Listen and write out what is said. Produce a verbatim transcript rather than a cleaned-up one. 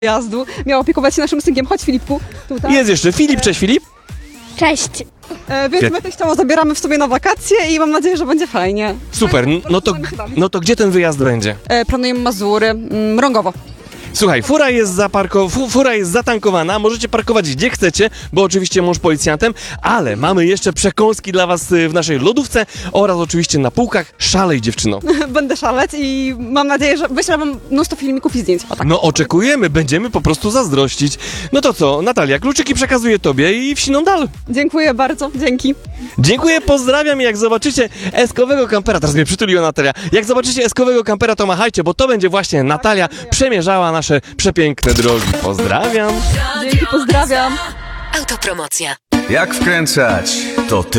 jazdu. Miał opiekować się naszym synkiem. Chodź, Filipku. Tutaj. Jest jeszcze Filip, cześć Filip. Cześć. E, więc my też ciało zabieramy w sobie na wakacje i mam nadzieję, że będzie fajnie. Super, no to, no to gdzie ten wyjazd będzie? E, planujemy Mazury, mm, Mrągowo. Słuchaj, fura jest, zaparko- fu- fura jest zatankowana, możecie parkować gdzie chcecie, bo oczywiście mąż policjantem, ale mamy jeszcze przekąski dla was y, w naszej lodówce oraz oczywiście na półkach. Szalej, dziewczyno. Będę szaleć i mam nadzieję, że wyślę wam mnóstwo filmików i zdjęć. O tak. No oczekujemy, będziemy po prostu zazdrościć. No to co, Natalia, kluczyki przekazuję tobie i wsiną dal. Dziękuję bardzo, dzięki. Dziękuję, pozdrawiam i jak zobaczycie eskowego kampera, teraz mnie przytuliła Natalia, jak zobaczycie eskowego kampera, to machajcie, bo to będzie właśnie Natalia przemierzała nasze przepiękne drogi. Pozdrawiam. Dzięki, pozdrawiam. Autopromocja. Jak wkręcać, to ty.